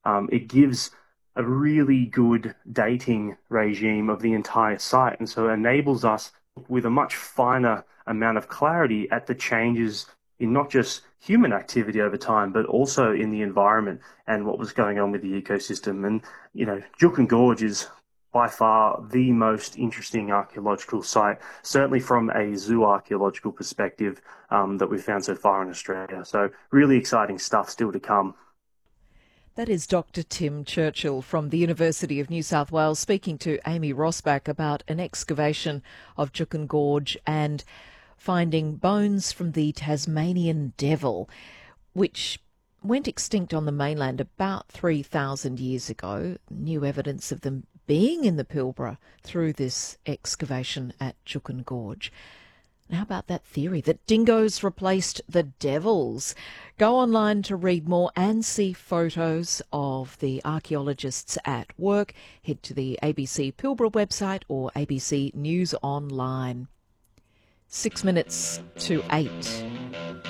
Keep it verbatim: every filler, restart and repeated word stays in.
um, it gives a really good dating regime of the entire site. And so it enables us with a much finer amount of clarity at the changes in not just human activity over time, but also in the environment and what was going on with the ecosystem. And, you know, Juukan Gorge is by far the most interesting archaeological site, certainly from a zooarchaeological perspective, um, that we've found so far in Australia. So really exciting stuff still to come. That is Doctor Tim Churchill from the University of New South Wales speaking to Amy Rosbach about an excavation of Juukan Gorge and finding bones from the Tasmanian devil, which went extinct on the mainland about three thousand years ago. New evidence of them being in the Pilbara through this excavation at Juukan Gorge. And how about that theory that dingoes replaced the devils? Go online to read more and see photos of the archaeologists at work. Head to the A B C Pilbara website or A B C News Online. Six minutes to eight.